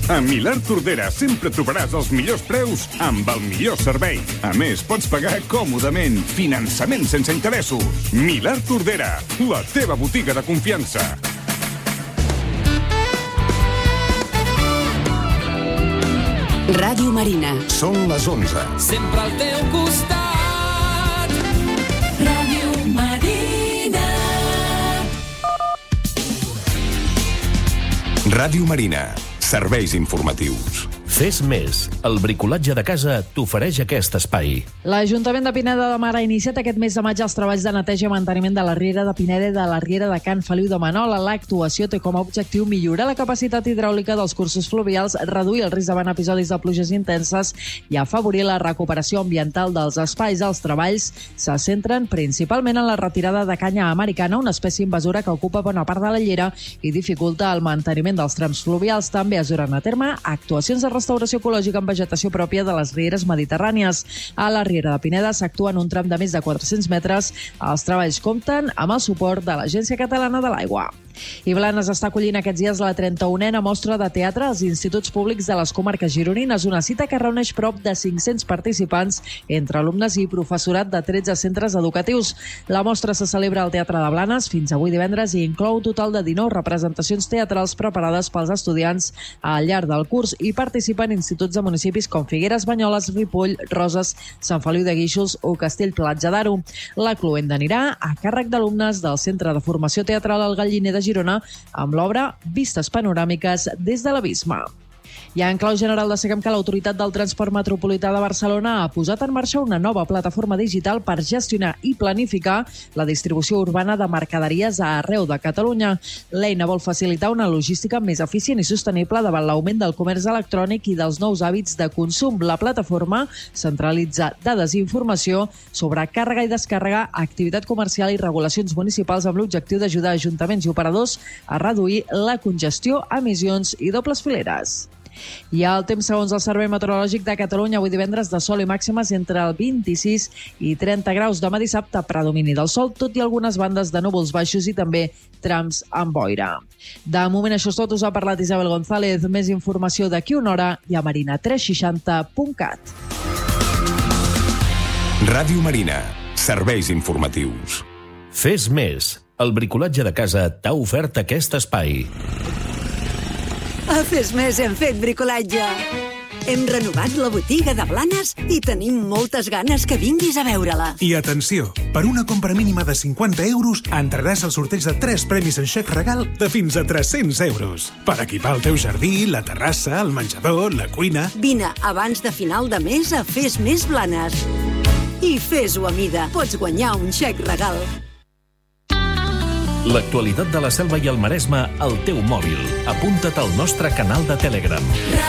A Milà Tordera sempre trobaràs els millors preus amb el millor servei. A més, pots pagar còmodament. Finançament sense interessos. Milà Tordera, la teva botiga de confiança. Ràdio Marina. Són les 11. Sempre al teu costat. Ràdio Marina. Ràdio Marina. Serveis informatius. Fes més. El bricolatge de casa t'ofereix aquest espai. L'Ajuntament de Pineda de Mar ha iniciat aquest mes de maig els treballs de neteja i manteniment de la riera de Pineda i de la riera de Can Feliu de Manola. L'actuació té com a objectiu millorar la capacitat hidràulica dels cursos fluvials, reduir el risc davant episodis de pluges intenses i afavorir la recuperació ambiental dels espais. Els treballs se centren principalment en la retirada de canya americana, una espècie invasora que ocupa bona part de la llera i dificulta el manteniment dels trams fluvials. També es duran a terme actuacions de restauració ecològica amb vegetació pròpia de les rieres mediterrànies. A la riera de Pineda s'actua en un tram de més de 400 metres. Els treballs compten amb el suport de l'Agència Catalana de l'Aigua. I Blanes està acollint aquests dies la 31a mostra de teatre als instituts públics de les comarques gironines, una cita que reuneix prop de 500 participants entre alumnes i professorat de 13 centres educatius. La mostra se celebra al Teatre de Blanes fins avui divendres i inclou un total de 19 representacions teatrals preparades pels estudiants al llarg del curs i participen instituts de municipis com Figueres, Banyoles, Ripoll, Roses, Sant Feliu de Guíxols o Castell-Platja d'Aro. La cloenda anirà a càrrec d'alumnes del Centre de Formació Teatral El Galliner de Girona amb l'obra Vistes panoràmiques des de l'abisme. I en clau general destaquem que l'Autoritat del Transport Metropolità de Barcelona ha posat en marxa una nova plataforma digital per gestionar i planificar la distribució urbana de mercaderies arreu de Catalunya. L'eina vol facilitar una logística més eficient i sostenible davant l'augment del comerç electrònic i dels nous hàbits de consum. La plataforma centralitza dades i informació sobre càrrega i descàrrega, activitat comercial i regulacions municipals amb l'objectiu d'ajudar ajuntaments i operadors a reduir la congestió, emissions i dobles fileres. I el temps segons el Servei Meteorològic de Catalunya, avui divendres de sol i màximes entre el 26 i 30 graus. Demà dissabte, predomini del sol, tot i algunes bandes de núvols baixos i també trams amb boira. De moment això és tot, us ha parlat Isabel González. Més informació d'aquí una hora i a marina360.cat. Ràdio Marina. Serveis informatius. Fes més. El bricolatge de casa t'ha ofert aquest espai. A Fes Més hem fet bricolatge. Hem renovat la botiga de Blanes i tenim moltes ganes que vinguis a veure-la. I atenció, per una compra mínima de 50 euros entraràs al sorteig de 3 premis en xec regal de fins a 300 euros. Per equipar el teu jardí, la terrassa, el menjador, la cuina... Vine abans de final de mes a Fes Més Blanes. I fes-ho a mida. Pots guanyar un xec regal. L'actualitat de la Selva i el Maresme al teu mòbil. Apunta't al nostre canal de Telegram.